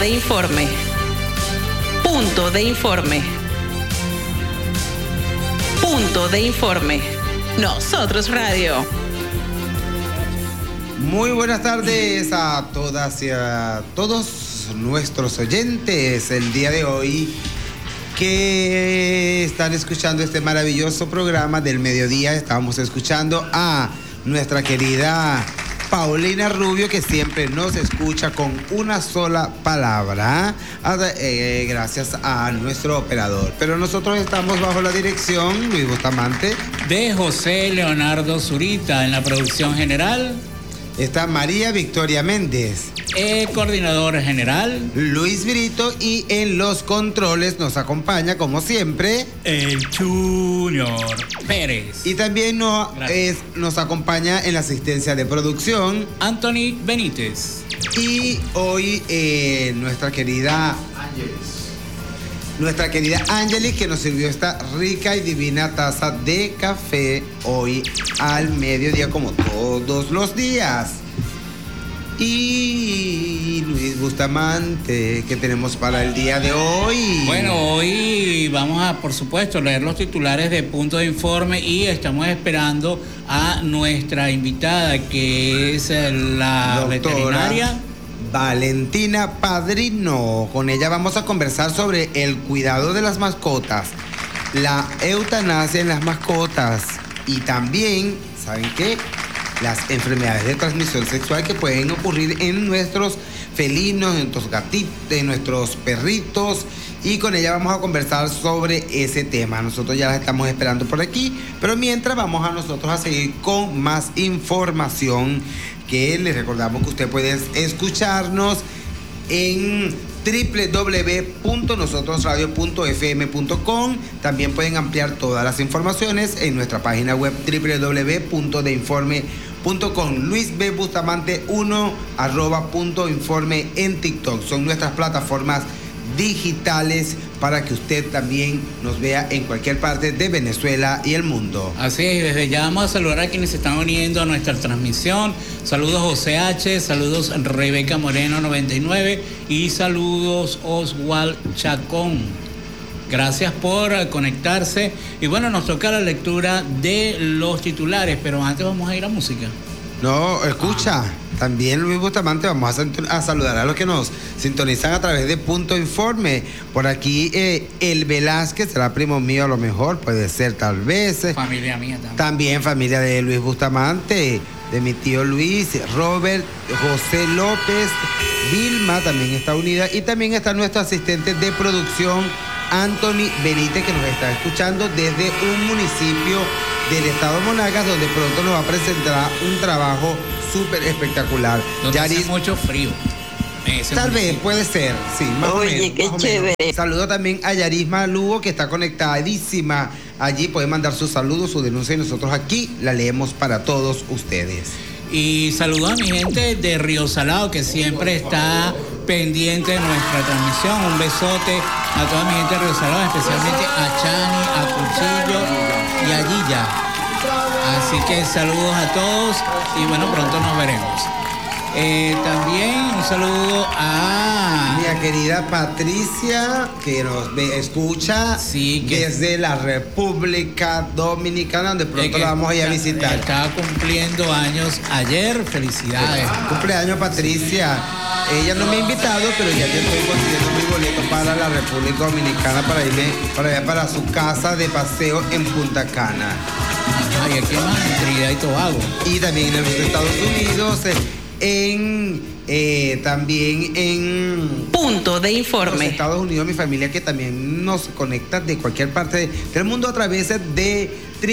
de informe. Punto de informe. Punto de informe. Nosotros Radio. Muy buenas tardes a todas y a todos nuestros oyentes el día de hoy que están escuchando este maravilloso programa del mediodía. Estábamos escuchando a nuestra querida Paulina Rubio, que siempre nos escucha con una sola palabra, gracias a nuestro operador. Pero nosotros estamos bajo la dirección, Luis Bustamante, de José Leonardo Zurita. En la producción general está María Victoria Méndez, coordinador general Luis Brito, y en los controles nos acompaña, como siempre, el Junior Pérez. Y también nos acompaña en la asistencia de producción Anthony Benítez. Y hoy nuestra querida Ángeles, que nos sirvió esta rica y divina taza de café hoy al mediodía, como todos los días. Y Luis Bustamante, ¿qué tenemos para el día de hoy? Bueno, hoy vamos a, por supuesto, leer los titulares de Punto de Informe y estamos esperando a nuestra invitada, que es la doctora veterinaria Valentina Padrino. Con ella vamos a conversar sobre el cuidado de las mascotas, la eutanasia en las mascotas y también, ¿saben qué?, las enfermedades de transmisión sexual que pueden ocurrir en nuestros felinos, en nuestros gatitos, en nuestros perritos. Y con ella vamos a conversar sobre ese tema. Nosotros ya las estamos esperando por aquí, pero mientras vamos a nosotros a seguir con más información, que les recordamos que usted puede escucharnos en www.nosotrosradio.fm.com. También pueden ampliar todas las informaciones en nuestra página web www.deinforme.com. Luis B. Bustamante 1 @puntoinforme en TikTok. Son nuestras plataformas digitales para que usted también nos vea en cualquier parte de Venezuela y el mundo. Así es, desde ya vamos a saludar a quienes se están uniendo a nuestra transmisión. Saludos José H, saludos Rebeca Moreno 99 y saludos Oswald Chacón. Gracias por conectarse. Y bueno, nos toca la lectura de los titulares, pero antes vamos a ir a música. No, escucha, también Luis Bustamante, vamos a saludar a los que nos sintonizan a través de Punto Informe. Por aquí, el Velázquez, será primo mío a lo mejor, puede ser tal vez. Familia mía también. También familia de Luis Bustamante, de mi tío Luis, Robert, José López, Vilma también está unida. Y también está nuestro asistente de producción, Anthony Benítez, que nos está escuchando desde un municipio del estado de Monagas, donde pronto nos va a presentar un trabajo súper espectacular. Donde hace mucho frío. Tal vez, puede ser, sí, más o menos. Oye, qué chévere. Saludo también a Yarisma Lugo, que está conectadísima. Allí puede mandar sus saludos, su denuncia, y nosotros aquí la leemos para todos ustedes. Y saludo a mi gente de Río Salado, que siempre está pendiente de nuestra transmisión. Un besote a toda mi gente de Río Salado, especialmente a Chani, a Cuchillo y a Gilla. Así que saludos a todos y bueno, pronto nos veremos. También un saludo a mi querida Patricia, que nos escucha, sí, que desde la República Dominicana, donde pronto la vamos a ir a visitar. Estaba cumpliendo años ayer. Felicidades. Cumpleaños, Patricia. Ella no me ha invitado, pero ya yo estoy consiguiendo mi boleto para la República Dominicana para irme para allá, para su casa de paseo en Punta Cana. Ay, aquí más en Trinidad y Tobago. Y también en los Estados Unidos, también en Punto de Informe. Los Estados Unidos, mi familia que también nos conecta de cualquier parte del mundo a través de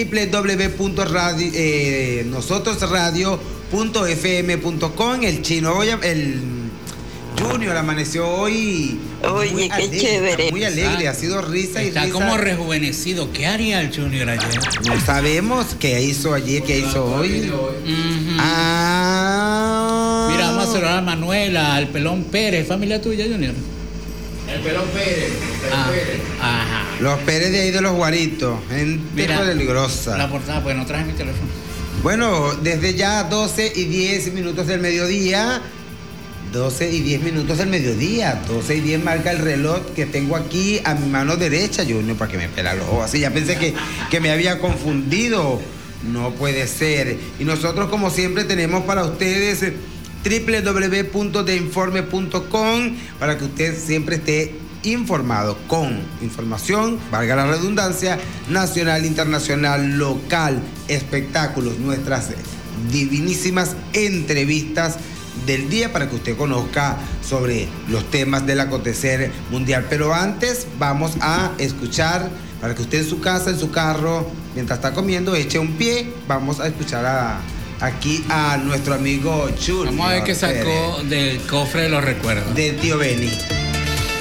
www.nosotrosradio.fm.com. El chino, el Junior amaneció hoy. Oye, qué chévere. Muy alegre, ha sido risa y está risa. Está como rejuvenecido. ¿Qué haría el Junior ayer? No sabemos qué hizo ayer, qué hizo hoy. Mira, vamos a saludar a Manuela, al Pelón Pérez. ¿Familia tuya, Junior? El Pelón Pérez. Ajá. Los Pérez de ahí de los Guaritos. Gente peligrosa. La portada, pues no traje mi teléfono. Bueno, desde ya 12:10 del mediodía. 12:10 del mediodía. 12:10 marca el reloj que tengo aquí a mi mano derecha, Junior, para que me pela los ojos. Así ya pensé que me había confundido. No puede ser. Y nosotros, como siempre, tenemos para ustedes www.deinforme.com para que usted siempre esté informado con información, valga la redundancia, nacional, internacional, local, espectáculos, nuestras divinísimas entrevistas del día para que usted conozca sobre los temas del acontecer mundial. Pero antes vamos a escuchar, para que usted en su casa, en su carro, mientras está comiendo, eche un pie. Vamos a escuchar aquí a nuestro amigo Junior. Vamos a ver qué sacó del cofre de los recuerdos. Del tío Benny.